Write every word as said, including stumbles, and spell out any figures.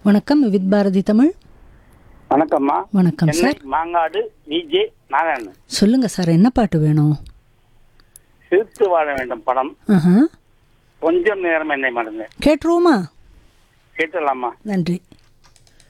வணக்கம் வித் பாரதி தமிழ். வணக்கம்மா. வணக்கம் சார். மாங்காடு விஜே நாராயணன். சொல்லுங்க சார், என்ன பாட்டு வேணும்? சிரித்து வாழ வேண்டும் படம். ஆஹா, கொஞ்சம் நேரம் என்னை மறந்து கேட்டுருவோமா? கேட்டலாமா? நன்றி.